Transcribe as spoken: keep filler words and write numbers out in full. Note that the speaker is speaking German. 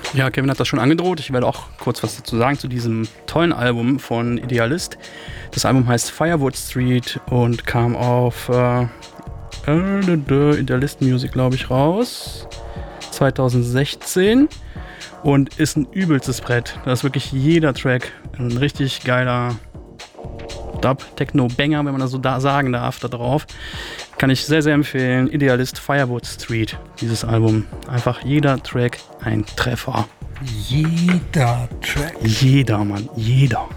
Ja, Kevin hat das schon angedroht. Ich werde auch kurz was dazu sagen zu diesem tollen Album von Idealist. Das Album heißt Firewood Street und kam auf äh, äh, Idealist Music, glaube ich, raus. zwanzig sechzehn und ist ein übelstes Brett. Da ist wirklich jeder Track ein richtig geiler Dub, Techno, Banger, wenn man das so da sagen darf, da drauf. Kann ich sehr, sehr empfehlen. Idealist Firewood Street, dieses Album. Einfach jeder Track ein Treffer. Jeder Track? Jeder, Mann, jeder.